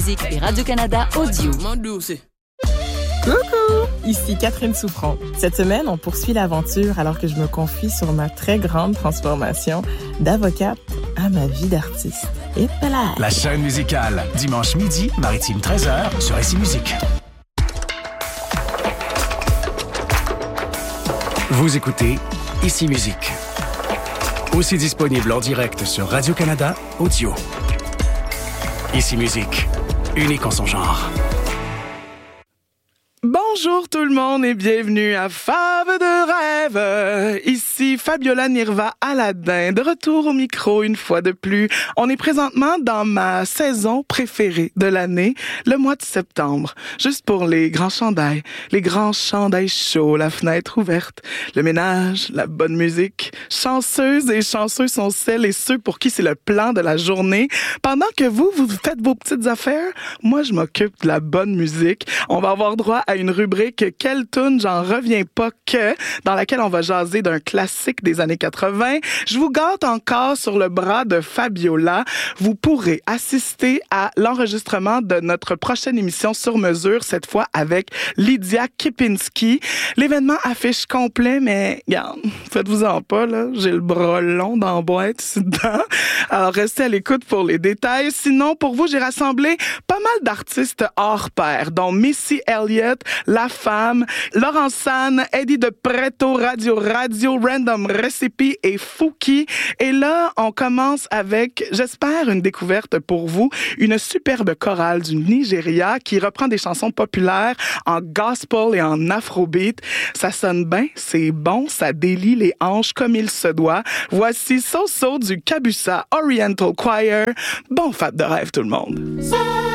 Et Radio-Canada Audio. Coucou! Ici Catherine Souffron. Cette semaine, on poursuit l'aventure alors que je me confie sur ma très grande transformation d'avocate à ma vie d'artiste. Et voilà! La chaîne musicale, dimanche midi, maritime 13h, sur ICI Musique. Vous écoutez ICI Musique. Aussi disponible en direct sur Radio-Canada Audio. ICI Musique, unique en son genre. Bonjour tout le monde et bienvenue à Fave de rêve. Ici Fabiola Nirva Aladin, de retour au micro une fois de plus. On est présentement dans ma saison préférée de l'année, le mois de septembre. Juste pour les grands chandails chauds, la fenêtre ouverte, le ménage, la bonne musique. Chanceuses et chanceux sont celles et ceux pour qui c'est le plan de la journée. Pendant que vous faites vos petites affaires, moi je m'occupe de la bonne musique. On va avoir droit à une rubrique « Quelle toune j'en reviens pas que » dans laquelle on va jaser d'un classique des années 80. Je vous gâte encore sur le bras de Fabiola. Vous pourrez assister à l'enregistrement de notre prochaine émission sur mesure, cette fois avec Lydia Kipinski. L'événement affiche complet, mais regarde, faites-vous-en pas, là. J'ai le bras long dans la boîte ici dedans. Alors restez à l'écoute pour les détails. Sinon, pour vous, j'ai rassemblé pas mal d'artistes hors pair, dont Missy Elliott, La Femme, Laurence San, Eddie de Preto, Radio, Random Recipe et Fouki. Et là, on commence avec, j'espère, une découverte pour vous, une superbe chorale du Nigeria qui reprend des chansons populaires en gospel et en afrobeat. Ça sonne bien, c'est bon, ça délie les hanches comme il se doit. Voici So So du Kabusa Oriental Choir. Bon fab de rêve tout le monde.